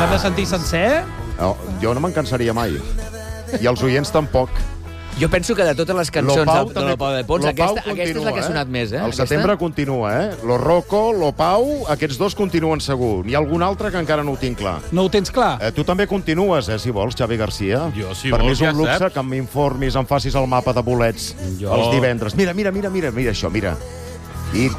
L'hem de sentir sencer? No, jo no me'n cansaria mai. I els oients tampoc. Jo penso que de totes les cançons de Lo Pau de Pons, aquesta és la que ha sonat més, eh? El setembre continua, eh? Lo Rocco, Lo Pau, aquests dos continuen segur. N'hi ha algun altre que encara no ho tinc clar. No ho tens clar? Tu també continues, si vols, Xavi Garcia. Jo, si per vols, mi és un ja luxe saps. que m'informis, em facis el mapa de bolets els divendres. Mira això, mira. I